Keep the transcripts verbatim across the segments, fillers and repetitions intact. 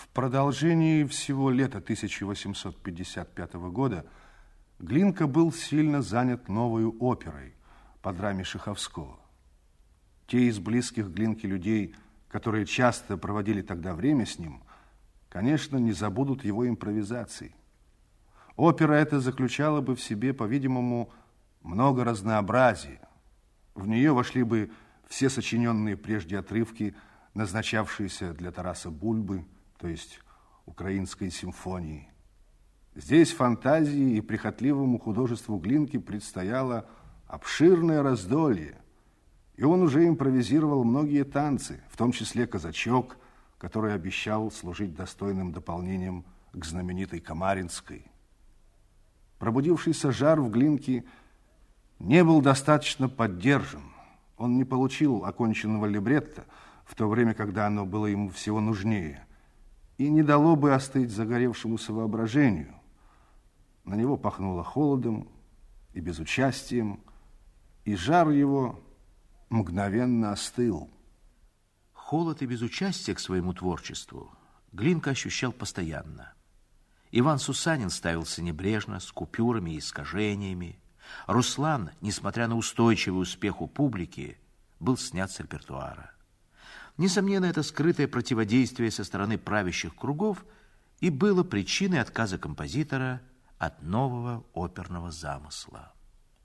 В продолжении всего лета тысяча восемьсот пятьдесят пятого года Глинка был сильно занят новой оперой по драме Шаховского. Те из близких Глинке людей, которые часто проводили тогда время с ним, конечно, не забудут его импровизаций. Опера эта заключала бы в себе, по-видимому, много разнообразия. В нее вошли бы все сочиненные прежде отрывки, назначавшиеся для Тараса Бульбы, то есть украинской симфонии. Здесь фантазии и прихотливому художеству Глинки предстояло обширное раздолье, и он уже импровизировал многие танцы, в том числе казачок, который обещал служить достойным дополнением к знаменитой Камаринской. Пробудившийся жар в Глинке не был достаточно поддержан. Он не получил оконченного либретто в то время, когда оно было ему всего нужнее, и не дало бы остыть загоревшемуся воображению. На него пахнуло холодом и безучастием, и жар его мгновенно остыл. Холод и безучастие к своему творчеству Глинка ощущал постоянно. Иван Сусанин ставился небрежно, с купюрами и искажениями. Руслан, несмотря на устойчивый успех у публики, был снят с репертуара. Несомненно, это скрытое противодействие со стороны правящих кругов и было причиной отказа композитора от нового оперного замысла.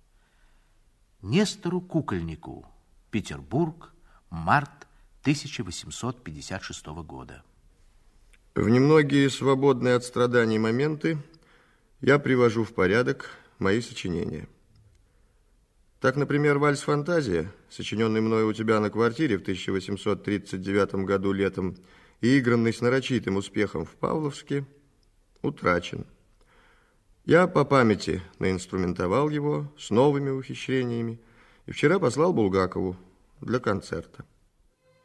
Нестору Кукольнику. Петербург. Март тысяча восемьсот пятьдесят шестого года. В немногие свободные от страданий моменты я привожу в порядок мои сочинения. Так, например, вальс-фантазия, сочиненный мною у тебя на квартире в тысяча восемьсот тридцать девятом году летом и игранный с нарочитым успехом в Павловске, утрачен. Я по памяти наинструментовал его с новыми ухищрениями и вчера послал Булгакову для концерта.